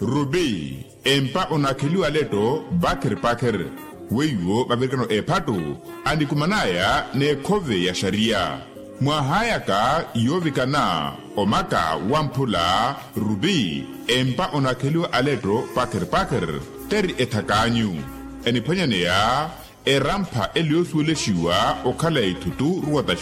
Rubi empa onakiliwa leto bakir weyo babirikano epatu andikumanaya ne kove ya sharia mwahayaka yovikana omaka wampula Rubi empa onakiliwa aleto bakir teri etakanyu eniponyane ya erampa eliosueleshiwa okala itutu ruwata